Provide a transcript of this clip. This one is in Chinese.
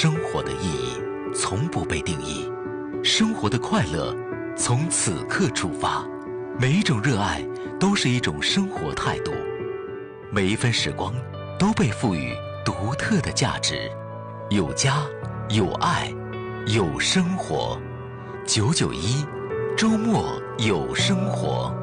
生活的意义从不被定义，生活的快乐从此刻出发。每一种热爱都是一种生活态度，每一分时光都被赋予独特的价值。有家，有爱，有生活。991周末有生活。